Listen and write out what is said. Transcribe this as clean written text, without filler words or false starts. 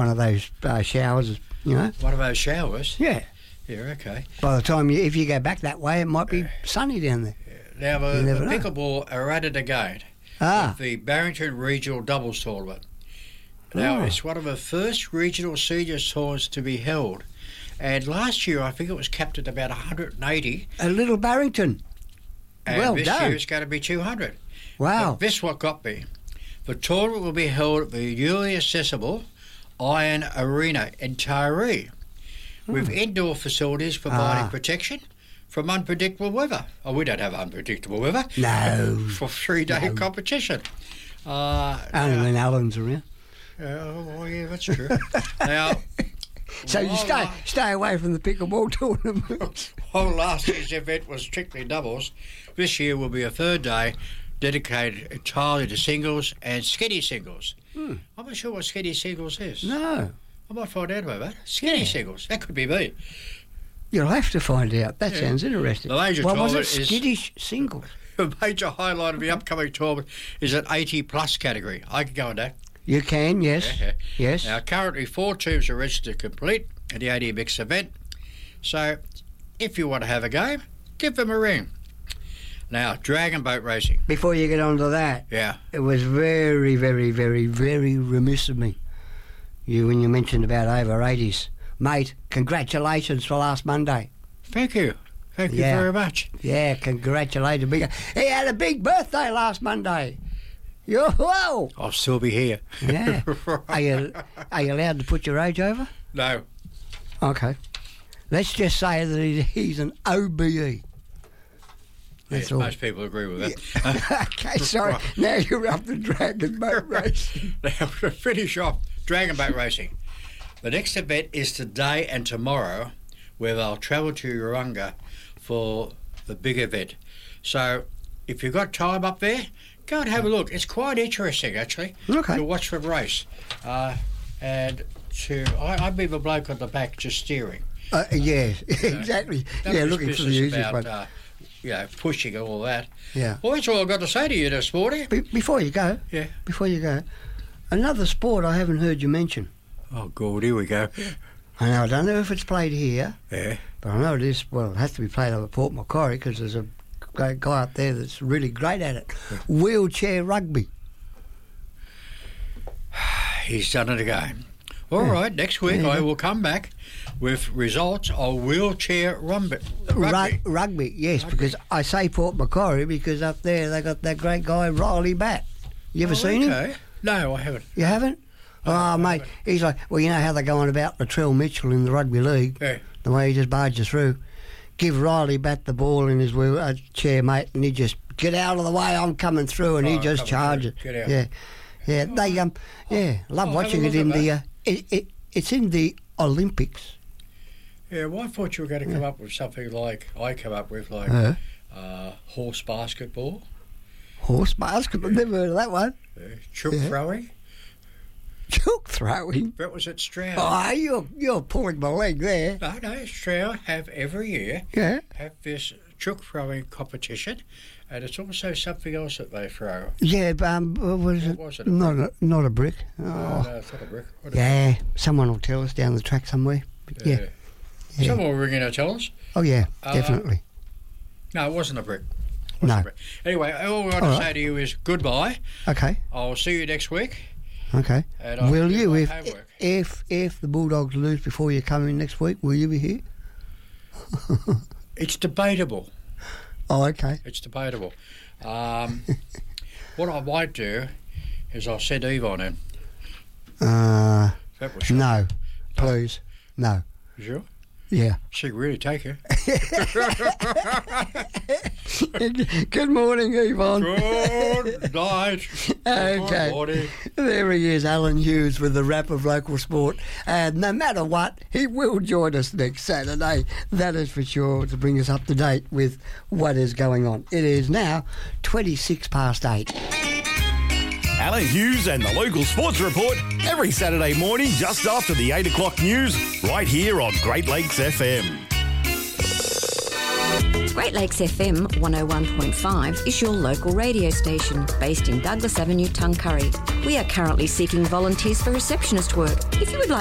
one of those showers, you know. One of those showers? Yeah. Yeah, okay. By the time if you go back that way, it might be sunny down there. Now, the pickleball are at it again. With the Barrington Regional Doubles Tournament. Now, it's one of the first regional senior tours to be held. And last year, I think it was capped at about 180. A little Barrington. And well this done. year it's going to be 200. Wow. But this what got me. The tournament will be held at the newly accessible Iron Arena in Taree, with indoor facilities providing protection from unpredictable weather. Oh, we don't have unpredictable weather. No. For 3-day competition. Only when Alan's around. Oh, yeah, that's true. Now... So you stay away from the pickleball tournament. While last year's event was strictly doubles, this year will be a third day dedicated entirely to singles and skinny singles. I'm not sure what skinny singles is. No. I might find out about that. Skinny singles. That could be me. You'll have to find out. That sounds interesting. The major was it is skittish singles? The major highlight of the upcoming tournament is an 80-plus category. I can go on that. You can, yes. Yes. Now, currently 4 teams are registered to complete in the 80 mix event. So, if you want to have a game, give them a ring. Now, dragon boat racing. Before you get on to that, it was very, very, very, very remiss of me, when you mentioned about over 80s. Mate, congratulations for last Monday. Thank you. Thank you very much. Yeah, congratulations. He had a big birthday last Monday. Whoa! I'll still be here. Yeah. Are you allowed to put your age over? No. Okay. Let's just say that he's an OBE. That's yes, all. Most people agree with that. Okay, sorry. Right. Now you're up to dragon boat racing. Now, to finish off dragon boat racing, the next event is today and tomorrow, where they'll travel to Urunga for the big event. So, if you've got time up there, go and have a look. It's quite interesting, actually, to watch the race. And I'd be the bloke on the back just steering. Yes, exactly. Yeah, looking for the easiest one. Pushing and all that. Yeah. Well, that's all I've got to say to you this morning. Before you go, another sport I haven't heard you mention. Oh, God, here we go. I don't know if it's played here, but I know it is. Well, it has to be played over Port Macquarie because there's a great guy up there that's really great at it. Wheelchair rugby. He's done it again. All right, next week I will come back with results of wheelchair rugby. Rugby, yes, because I say Port Macquarie because up there they got that great guy Riley Batt. You ever seen him? No, I haven't. You haven't? Mate, he's like, well, you know how they're going about Latrell Mitchell in the rugby league? Yeah. The way he just barges through. Give Riley Batt the ball in his chair, mate, and he just, get out of the way, I'm coming through, and he just charges. Get out. Yeah. They love watching it in the it's in the Olympics. Yeah, well, I thought you were going to come up with something like I come up with, like horse basketball. Horse basketball? Never heard of that one. Chook throwing. Chook throwing? That was at Stroud. Oh, you're pulling my leg there. No, Stroud have every year have this chook throwing competition, and it's also something else that they throw. Yeah, what is it? Not a brick. No, it's not a brick. Someone will tell us down the track somewhere. Yeah. Someone will ring in and tell us. Oh, yeah, definitely. No, it wasn't a brick. No. Anyway, all I want to say to you is goodbye. Okay. I'll see you next week. Okay. And will you, if the Bulldogs lose before you come in next week, will you be here? It's debatable. Oh, okay. It's debatable. What I might do is I'll send Yvonne in. No, please. No. You sure? Yeah. She can really take her. Good morning, Yvonne. Good night. Okay. Good morning. There he is, Alan Hughes, with the wrap of local sport. And no matter what, he will join us next Saturday. That is for sure, to bring us up to date with what is going on. It is now 8:26. Alan Hughes and the Local Sports Report every Saturday morning just after the 8 o'clock news right here on Great Lakes FM. Great Lakes FM 101.5 is your local radio station based in Douglas Avenue, Tuncurry. We are currently seeking volunteers for receptionist work. If you would like